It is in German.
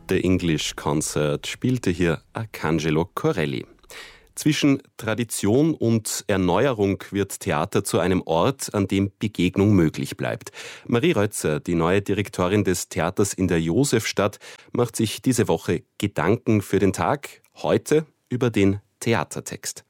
The English Concert spielte hier Arcangelo Corelli. Zwischen Tradition und Erneuerung wird Theater zu einem Ort, an dem Begegnung möglich bleibt. Marie Rötzer, die neue Direktorin des Theaters in der Josefstadt, macht sich diese Woche Gedanken für den Tag, heute über den Theatertext.